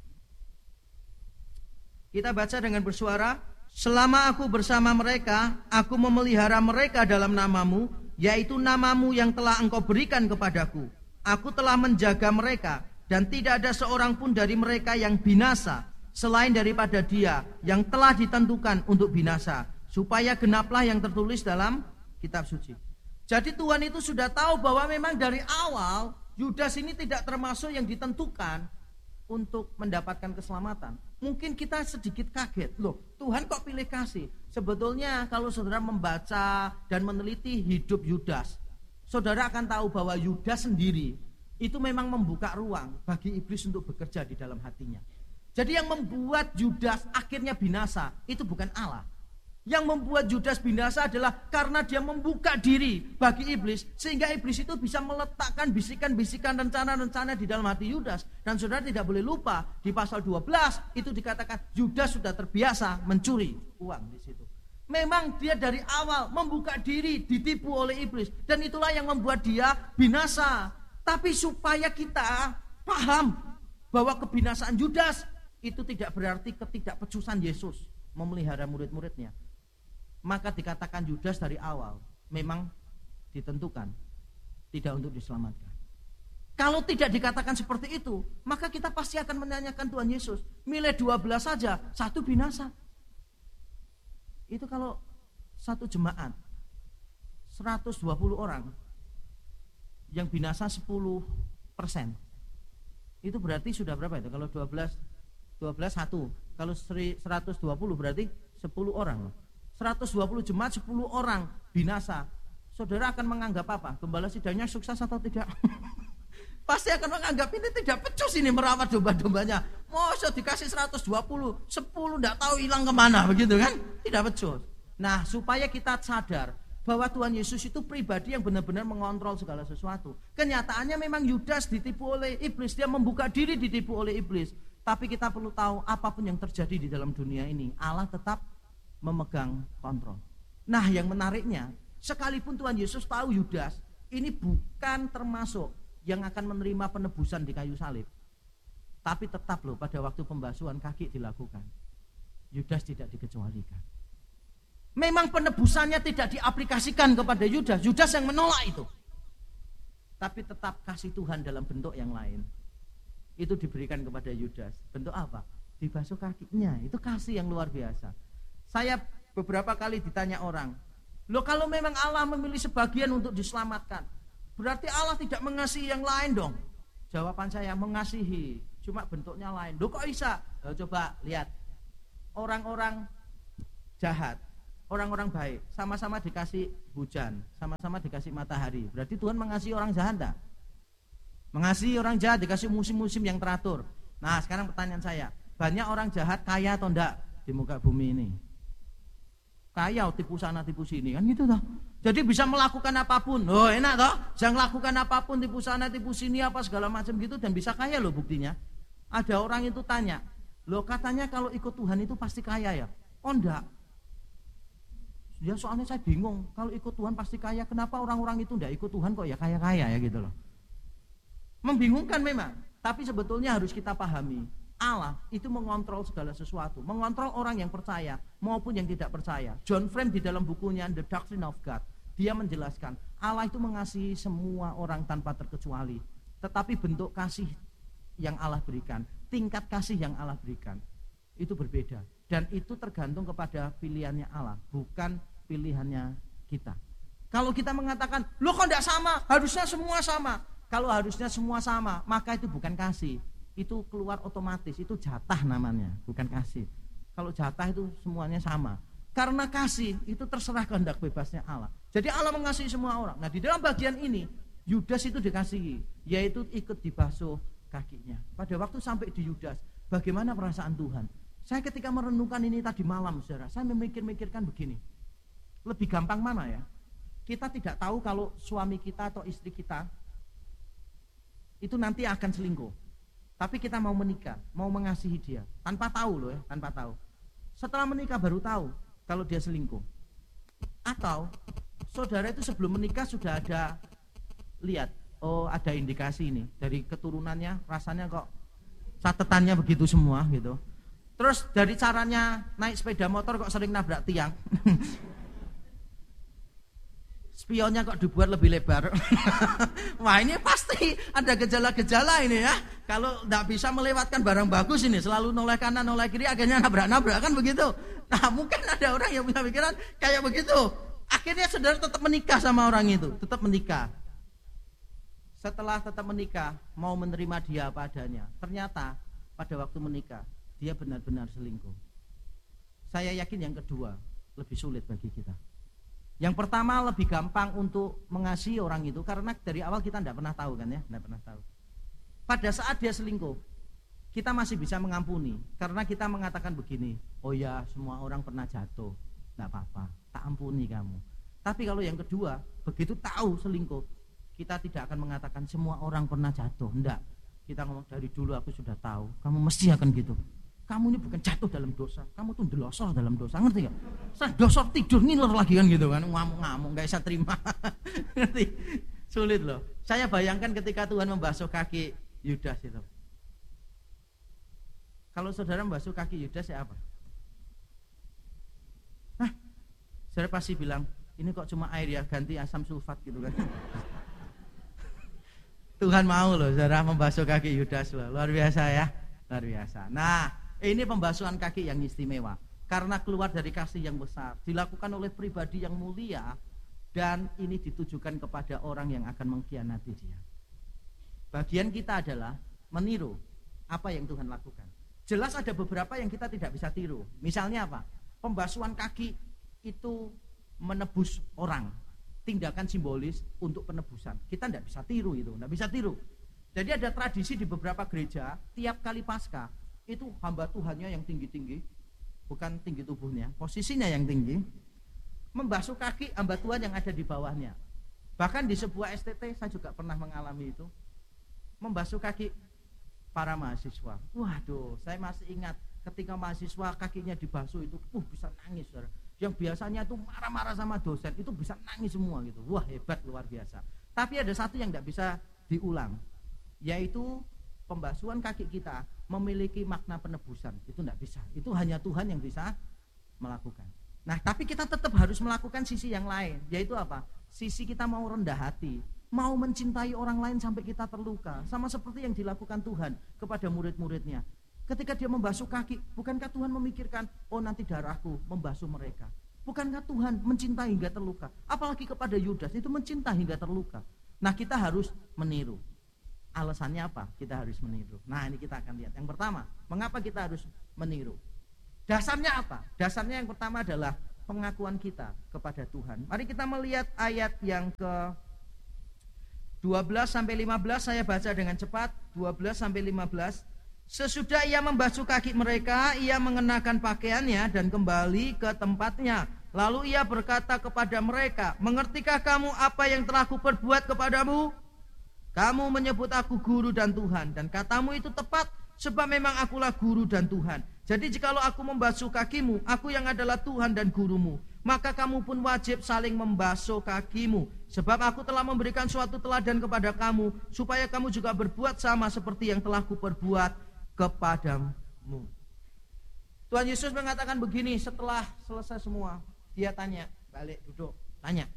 Kita baca dengan bersuara, selama aku bersama mereka, aku memelihara mereka dalam namamu, yaitu namamu yang telah engkau berikan kepadaku. Aku telah menjaga mereka, dan tidak ada seorang pun dari mereka yang binasa, selain daripada dia yang telah ditentukan untuk binasa, supaya genaplah yang tertulis dalam kitab suci. Jadi Tuhan itu sudah tahu bahwa memang dari awal Yudas ini tidak termasuk yang ditentukan untuk mendapatkan keselamatan. Mungkin kita sedikit kaget, loh Tuhan kok pilih kasih? Sebetulnya kalau saudara membaca dan meneliti hidup Yudas, saudara akan tahu bahwa Yudas sendiri itu memang membuka ruang bagi iblis untuk bekerja di dalam hatinya. Jadi yang membuat Yudas akhirnya binasa itu bukan Allah. Yang membuat Yudas binasa adalah karena dia membuka diri bagi iblis, sehingga iblis itu bisa meletakkan bisikan-bisikan rencana-rencana di dalam hati Yudas. Dan saudara tidak boleh lupa di pasal dua belas itu dikatakan Yudas sudah terbiasa mencuri uang di situ. Memang dia dari awal membuka diri ditipu oleh iblis, dan itulah yang membuat dia binasa. Tapi supaya kita paham bahwa kebinasaan Yudas itu tidak berarti ketidakpecusan Yesus memelihara murid-muridnya. Maka dikatakan Yudas dari awal memang ditentukan tidak untuk diselamatkan. Kalau tidak dikatakan seperti itu, maka kita pasti akan menanyakan Tuhan Yesus, milih dua belas saja, satu binasa. Itu kalau satu jemaat seratus dua puluh orang yang binasa sepuluh persen. Itu berarti sudah berapa itu? Kalau dua belas dua belas satu. Kalau seratus dua puluh berarti sepuluh orang. seratus dua puluh jemaat, sepuluh orang binasa. Saudara akan menganggap apa? Gembala sidangnya sukses atau tidak? Pasti akan menganggap ini tidak pecus ini merawat domba-dombanya. Masa dikasih seratus dua puluh, sepuluh tidak tahu hilang kemana, begitu kan? Tidak pecus. Nah, supaya kita sadar bahwa Tuhan Yesus itu pribadi yang benar-benar mengontrol segala sesuatu. Kenyataannya memang Yudas ditipu oleh iblis, dia membuka diri ditipu oleh iblis. Tapi kita perlu tahu apapun yang terjadi di dalam dunia ini, Allah tetap memegang kontrol. Nah, yang menariknya, sekalipun Tuhan Yesus tahu Yudas ini bukan termasuk yang akan menerima penebusan di kayu salib, tapi tetap loh pada waktu pembasuhan kaki dilakukan, Yudas tidak dikecualikan. Memang penebusannya tidak diaplikasikan kepada Yudas, Yudas yang menolak itu, tapi tetap kasih Tuhan dalam bentuk yang lain itu diberikan kepada Yudas. Bentuk apa? Dibasuh kakinya. Itu kasih yang luar biasa. Saya beberapa kali ditanya orang, loh kalau memang Allah memilih sebagian untuk diselamatkan, berarti Allah tidak mengasihi yang lain dong? Jawaban saya, mengasihi, cuma bentuknya lain. Loh kok bisa? Loh, coba lihat orang-orang jahat, orang-orang baik, sama-sama dikasih hujan, sama-sama dikasih matahari. Berarti Tuhan mengasihi orang jahat enggak? Mengasihi orang jahat, dikasih musim-musim yang teratur. Nah, sekarang pertanyaan saya, banyak orang jahat kaya atau enggak di muka bumi ini? Kaya, tipu sana, tipu sini, kan gitu toh. Jadi bisa melakukan apapun. Oh, enak toh? Bisa melakukan apapun, tipu sana, tipu sini, apa segala macam gitu, dan bisa kaya loh buktinya. Ada orang itu tanya, loh katanya kalau ikut Tuhan itu pasti kaya ya? Oh enggak. Ya soalnya saya bingung, kalau ikut Tuhan pasti kaya, kenapa orang-orang itu enggak ikut Tuhan kok ya kaya-kaya ya gitu loh. Membingungkan memang, tapi sebetulnya harus kita pahami, Allah itu mengontrol segala sesuatu, mengontrol orang yang percaya maupun yang tidak percaya. John Frame di dalam bukunya The Doctrine of God, dia menjelaskan, Allah itu mengasihi semua orang tanpa terkecuali, tetapi bentuk kasih yang Allah berikan, tingkat kasih yang Allah berikan, itu berbeda. Dan itu tergantung kepada pilihannya Allah, bukan pilihannya kita. Kalau kita mengatakan, loh kok enggak sama, harusnya semua sama. Kalau harusnya semua sama, maka itu bukan kasih. Itu keluar otomatis, itu jatah namanya, bukan kasih. Kalau jatah itu semuanya sama. Karena kasih, itu terserah kehendak bebasnya Allah. Jadi Allah mengasihi semua orang. Nah di dalam bagian ini, Yudas itu dikasihi, yaitu ikut dibasuh kakinya. Pada waktu sampai di Yudas, bagaimana perasaan Tuhan? Saya ketika merenungkan ini tadi malam, saudara, saya memikir-mikirkan begini. Lebih gampang mana ya? Kita tidak tahu kalau suami kita atau istri kita itu nanti akan selingkuh. Tapi kita mau menikah, mau mengasihi dia, tanpa tahu loh ya, tanpa tahu. Setelah menikah baru tahu kalau dia selingkuh. Atau saudara itu sebelum menikah sudah ada lihat, oh ada indikasi ini dari keturunannya, rasanya kok catatannya begitu semua gitu. Terus dari caranya naik sepeda motor kok sering nabrak tiang. Spionnya kok dibuat lebih lebar. Wah ini pasti ada gejala-gejala ini ya. Kalau tidak bisa melewatkan barang bagus ini, selalu noleh kanan, noleh kiri, akhirnya nabrak-nabrak kan begitu. Nah mungkin ada orang yang punya pikiran kayak begitu. Akhirnya saudara tetap menikah sama orang itu, tetap menikah. Setelah tetap menikah, mau menerima dia apa adanya. Ternyata pada waktu menikah, dia benar-benar selingkuh. Saya yakin yang kedua lebih sulit bagi kita. Yang pertama lebih gampang untuk mengasihi orang itu karena dari awal kita tidak pernah tahu kan ya, tidak pernah tahu. Pada saat dia selingkuh, kita masih bisa mengampuni karena kita mengatakan begini, oh ya semua orang pernah jatuh, tidak apa-apa, tak ampuni kamu. Tapi kalau yang kedua, begitu tahu selingkuh, kita tidak akan mengatakan semua orang pernah jatuh, enggak. Kita ngomong dari dulu aku sudah tahu, kamu mesti akan gitu. Kamu ini bukan jatuh dalam dosa, kamu tuh delosor dalam dosa, ngerti gak? Saya dosor tidur ngiler lagi kan gitu kan, ngamuk-ngamuk, gak bisa terima. Ngerti? Sulit loh. Saya bayangkan ketika Tuhan membasuh kaki Yudas itu. Kalau saudara membasuh kaki Yudas ya apa? Hah? Saudara pasti bilang, ini kok cuma air ya, ganti asam sulfat gitu kan. Tuhan mau loh saudara membasuh kaki Yudas loh, luar biasa ya, luar biasa. Nah, ini pembasuhan kaki yang istimewa karena keluar dari kasih yang besar, dilakukan oleh pribadi yang mulia, dan ini ditujukan kepada orang yang akan mengkhianati dia. Bagian kita adalah meniru apa yang Tuhan lakukan. Jelas ada beberapa yang kita tidak bisa tiru. Misalnya apa? Pembasuhan kaki itu menebus orang, tindakan simbolis untuk penebusan. Kita tidak bisa tiru itu, tidak bisa tiru. Jadi ada tradisi di beberapa gereja, tiap kali Paskah itu hamba Tuhannya yang tinggi-tinggi, bukan tinggi tubuhnya, posisinya yang tinggi, membasuh kaki hamba Tuhan yang ada di bawahnya. Bahkan di sebuah S T T saya juga pernah mengalami itu, membasuh kaki para mahasiswa. Waduh, saya masih ingat ketika mahasiswa kakinya dibasuh itu, uh bisa nangis, saudara. Yang biasanya itu marah-marah sama dosen itu bisa nangis semua gitu. Wah hebat, luar biasa. Tapi ada satu yang tidak bisa diulang, yaitu pembasuhan kaki kita memiliki makna penebusan. Itu tidak bisa. Itu hanya Tuhan yang bisa melakukan. Nah, tapi kita tetap harus melakukan sisi yang lain, yaitu apa? Sisi kita mau rendah hati, mau mencintai orang lain sampai kita terluka, sama seperti yang dilakukan Tuhan kepada murid-muridnya. Ketika dia membasuh kaki, bukankah Tuhan memikirkan, oh nanti darahku membasuh mereka? Bukankah Tuhan mencintai hingga terluka? Apalagi kepada Yudas, itu mencintai hingga terluka. Nah, kita harus meniru. Alasannya apa? Kita harus meniru. Nah, ini kita akan lihat. Yang pertama, mengapa kita harus meniru? Dasarnya apa? Dasarnya yang pertama adalah pengakuan kita kepada Tuhan. Mari kita melihat ayat yang ke dua belas sampai lima belas, saya baca dengan cepat. Dua belas sampai lima belas. Sesudah ia membasuh kaki mereka, ia mengenakan pakaiannya dan kembali ke tempatnya. Lalu ia berkata kepada mereka, mengertikah kamu apa yang telah kuperbuat kepadamu? Kamu menyebut aku guru dan Tuhan, dan katamu itu tepat, sebab memang akulah guru dan Tuhan. Jadi jikalau aku membasuh kakimu, aku yang adalah Tuhan dan gurumu, maka kamu pun wajib saling membasuh kakimu. Sebab aku telah memberikan suatu teladan kepada kamu, supaya kamu juga berbuat sama seperti yang telah kuperbuat kepadamu. Tuhan Yesus mengatakan begini setelah selesai semua. Dia tanya, balik duduk, tanya,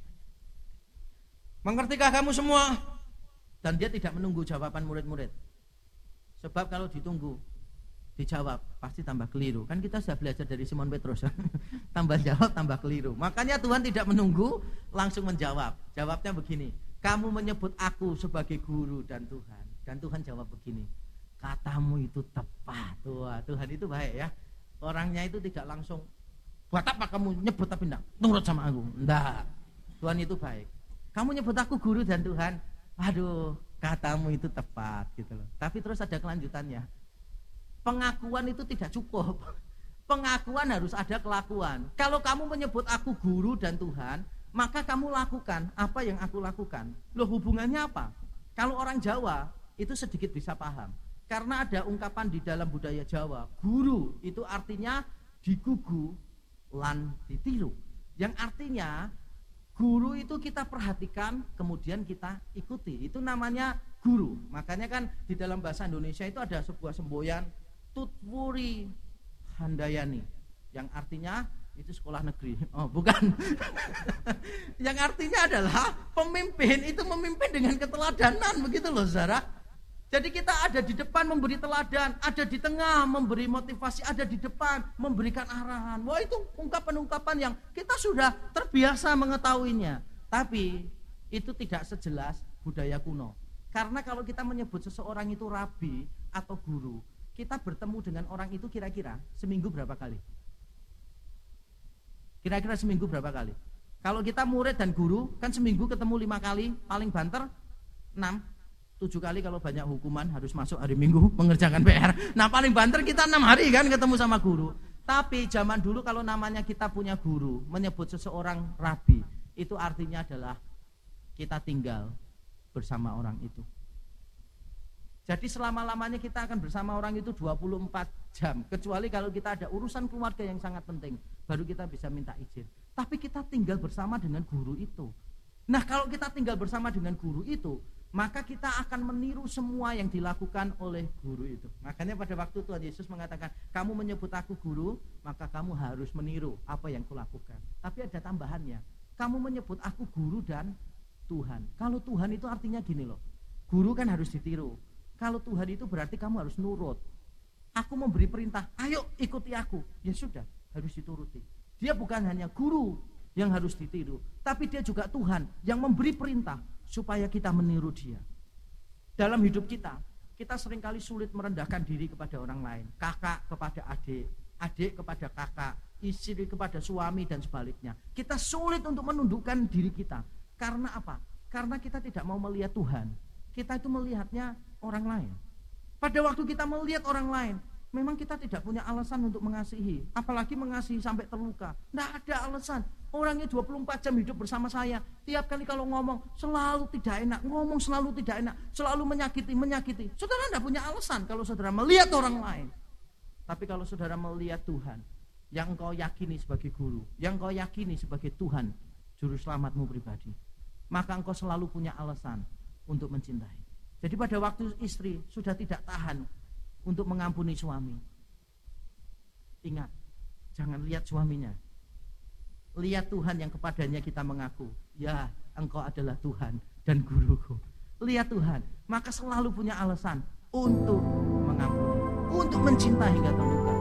mengertikah kamu semua? Dan dia tidak menunggu jawaban murid-murid. Sebab kalau ditunggu, dijawab, pasti tambah keliru. Kan kita sudah belajar dari Simon Petrus. Tambah jawab, tambah keliru. Makanya Tuhan tidak menunggu, langsung menjawab. Jawabnya begini, kamu menyebut aku sebagai guru dan Tuhan. Dan Tuhan jawab begini, katamu itu tepat. Wah, Tuhan itu baik ya. Orangnya itu tidak langsung, buat apa kamu nyebut tapi enggak nurut sama aku. Enggak. Tuhan itu baik. Kamu nyebut aku guru dan Tuhan. Aduh, katamu itu tepat gitu loh. Tapi terus ada kelanjutannya. Pengakuan itu tidak cukup. Pengakuan harus ada kelakuan. Kalau kamu menyebut aku guru dan Tuhan, maka kamu lakukan apa yang aku lakukan. Loh, hubungannya apa? Kalau orang Jawa itu sedikit bisa paham. Karena ada ungkapan di dalam budaya Jawa, guru itu artinya digugu lan ditiru. Yang artinya guru itu kita perhatikan, kemudian kita ikuti. Itu namanya guru. Makanya kan di dalam bahasa Indonesia itu ada sebuah semboyan Tutwuri Handayani, yang artinya itu sekolah negeri. Oh, bukan. Yang artinya adalah pemimpin itu memimpin dengan keteladanan, begitu loh, saudara. Jadi kita ada di depan memberi teladan, ada di tengah memberi motivasi, ada di depan memberikan arahan. Wah, itu ungkapan-ungkapan yang kita sudah terbiasa mengetahuinya. Tapi itu tidak sejelas budaya kuno. Karena kalau kita menyebut seseorang itu rabi atau guru, kita bertemu dengan orang itu kira-kira seminggu berapa kali? Kira-kira seminggu berapa kali? Kalau kita murid dan guru, kan seminggu ketemu lima kali, paling banter enam. Tujuh kali kalau banyak hukuman harus masuk hari Minggu mengerjakan P R. Nah, paling banter kita enam hari kan ketemu sama guru. Tapi zaman dulu kalau namanya kita punya guru, menyebut seseorang rabi, itu artinya adalah kita tinggal bersama orang itu. Jadi selama-lamanya kita akan bersama orang itu dua puluh empat jam. Kecuali kalau kita ada urusan keluarga yang sangat penting, baru kita bisa minta izin. Tapi kita tinggal bersama dengan guru itu. Nah, kalau kita tinggal bersama dengan guru itu, maka kita akan meniru semua yang dilakukan oleh guru itu. Makanya pada waktu Tuhan Yesus mengatakan, kamu menyebut aku guru, maka kamu harus meniru apa yang kulakukan. Tapi ada tambahannya, kamu menyebut aku guru dan Tuhan. Kalau Tuhan itu artinya gini loh, guru kan harus ditiru. Kalau Tuhan itu berarti kamu harus nurut. Aku memberi perintah, ayo ikuti aku. Ya sudah, harus dituruti. Dia bukan hanya guru yang harus ditiru, tapi dia juga Tuhan yang memberi perintah supaya kita meniru dia. Dalam hidup kita, kita seringkali sulit merendahkan diri kepada orang lain. Kakak kepada adik, adik kepada kakak, istri kepada suami dan sebaliknya. Kita sulit untuk menundukkan diri kita. Karena apa? Karena kita tidak mau melihat Tuhan. Kita itu melihatnya orang lain. Pada waktu kita melihat orang lain, memang kita tidak punya alasan untuk mengasihi. Apalagi mengasihi sampai terluka. Tidak ada alasan. Orangnya dua puluh empat jam hidup bersama saya. Tiap kali kalau ngomong selalu tidak enak, ngomong selalu tidak enak, selalu menyakiti, menyakiti. Saudara tidak punya alasan kalau saudara melihat orang lain. Tapi kalau saudara melihat Tuhan, yang engkau yakini sebagai guru, yang engkau yakini sebagai Tuhan, juru selamatmu pribadi, maka engkau selalu punya alasan untuk mencintai. Jadi pada waktu istri sudah tidak tahan untuk mengampuni suami, ingat, jangan lihat suaminya, lihat Tuhan yang kepadanya kita mengaku, ya engkau adalah Tuhan dan guruku. Lihat Tuhan, maka selalu punya alasan untuk mengampuni, untuk mencintai hingga terluka.